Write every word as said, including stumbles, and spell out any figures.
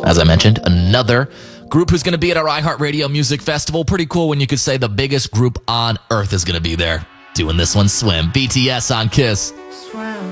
As I mentioned, another group who's going to be at our iHeartRadio Music Festival. Pretty cool when you could say the biggest group on earth is going to be there doing this one, Swim. B T S on Kiss. Swim